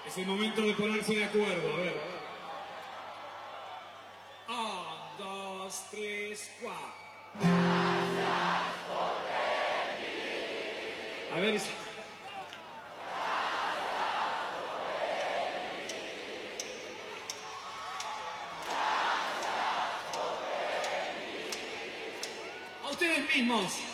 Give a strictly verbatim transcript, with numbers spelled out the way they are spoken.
Es el momento de ponerse de acuerdo, a ver. Un, dos, tres, cuatro. A ver, es... A ustedes mismos.